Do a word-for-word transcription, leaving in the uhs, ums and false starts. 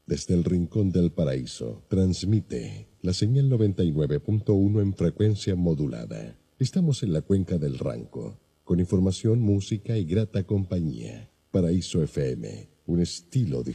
Desde el rincón del paraíso, transmite la señal noventa y nueve punto uno en frecuencia modulada. Estamos en la cuenca del Ranco, con información, música y grata compañía. Paraíso F M, un estilo diferente.